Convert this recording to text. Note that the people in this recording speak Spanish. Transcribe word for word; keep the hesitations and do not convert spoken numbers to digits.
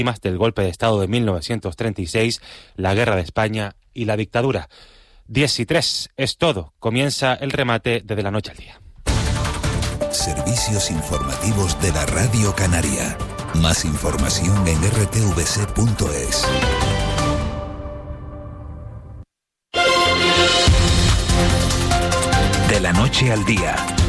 del golpe de Estado de mil novecientos treinta y seis, la Guerra de España y la dictadura. diez y tres es todo. Comienza el remate de De la Noche al Día. Servicios informativos de la Radio Canaria. Más información en r t v c punto es. De la Noche al Día.